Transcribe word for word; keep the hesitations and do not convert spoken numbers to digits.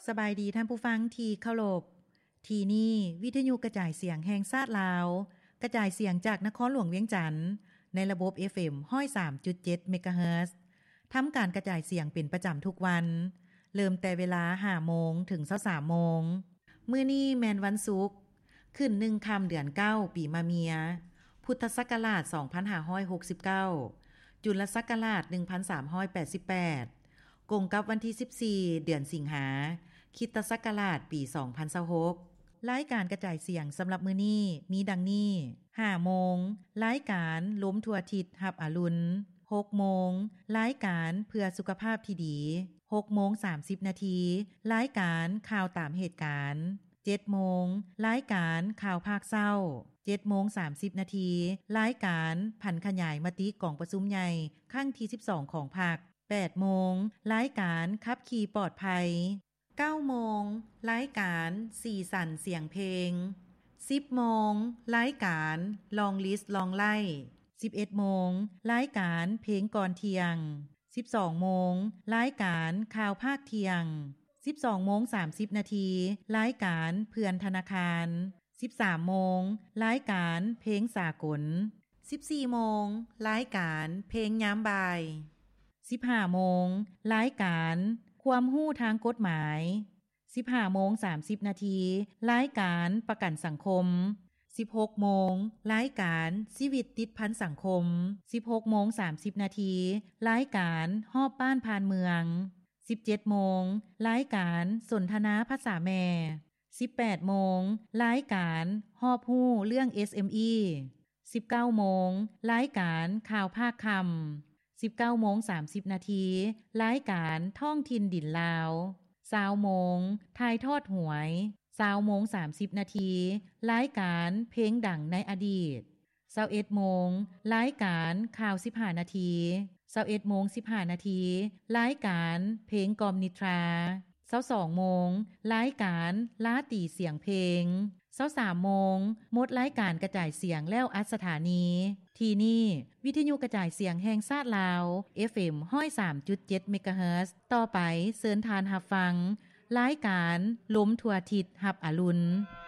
สบายดีท่านผู้ฟังที่เคารพที่นี่วิทยุกระจายเสียงแห่งชาติลาวกระจายเสียงจากนครหลวงเวียงจันทน์ในระบบ เอฟ เอ็ม หนึ่งศูนย์สามจุดเจ็ด เมกะเฮิรตซ์ทำการกระจายเสียงเป็นประจำทุกวันเริ่มแต่เวลา ห้าโมง ถึง สามโมงมื้อนี้แม่นวันศุกร์ขึ้นหนึ่งค่ำเดือนเก้าปีมะเมียพุทธศักราชสองพันห้าร้อยหกสิบเก้าจุลศักราชหนึ่งพันสามร้อยแปดสิบแปดกงกับวันที่สิบสี่เดือนสิงหาคริสตศักราชปีสองพันยี่สิบหกรายการกระจายเสียงสำหรับมื้อนี้มีดังนี้ ห้าโมงรายการล้มทั่วอาทิศรับอรุณ หกโมงรายการเพื่อสุขภาพที่ดี หกโมงสามสิบนาทีรายการข่าวตามเหตุการณ์ เจ็ดโมงรายการข่าวภาคเศร้า เจ็ดโมงสามสิบนาทีรายการผันขยายมติกองประชุมใหญ่ครั้งที่สิบสองของพรรค แปดโมงรายการขับขี่ปลอดภัย เก้าโมงรายการสีสันเสียงเพลง สิบโมงรายการลองลิสต์ลองไล่ สิบเอ็ดโมงรายการเพลงก่อนเที่ยง สิบสองโมงรายการข่าวภาคเที่ยง สิบสองโมงสามสิบนาทีรายการเพื่อนธนาคาร สิบสามโมงรายการเพลงสากล สิบสี่โมงรายการเพลงยามบ่าย สิบห้าโมงรายการความรู้ทางกฎหมาย สิบห้าโมงสามสิบนาทีรายการประกันสังคม สิบหกโมงรายการชีวิตติดพันสังคม สิบหกโมงสามสิบนาทีรายการฮอบบ้านผ่านเมือง สิบเจ็ดโมงรายการสนทนาภาษาแม่ สิบแปดโมงรายการฮอบฮู้เรื่อง เอส เอ็ม อี สิบเก้าโมงรายการข่าวภาคค่ำ สิบเก้าโมงสามสิบนาทีรายการท่องถิ่นดินลาว ยี่สิบโมงถ่ายทอดหวยยี่สิบโมงสามสิบนาทีรายการเพลงดังในอดีต ยี่สิบเอ็ดโมงรายการข่าวสิบห้านาที ยี่สิบเอ็ดโมงสิบห้านาทีรายการเพลงกอมนิทรา ยี่สิบสองโมงรายการลาตีเสียงเพลง ยี่สิบสามโมงหมดรายการกระจายเสียงแล้วอัดสถานีที่นี่วิทยุกระจายเสียงแห่งชาติลาว เอฟ เอ็ม หนึ่งศูนย์สามจุดเจ็ด เมกะเฮิรตซ์ต่อไปเชิญทานรับฟังรายการล้มทั่วอาทิศรับอรุณ